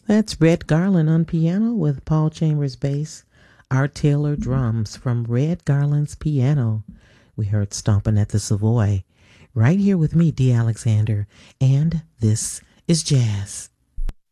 That's Red Garland on piano with Paul Chambers bass, Art Taylor drums from Red Garland's piano. We heard Stompin' at the Savoy. Right here with me, Dee Alexander, and this is Jazz.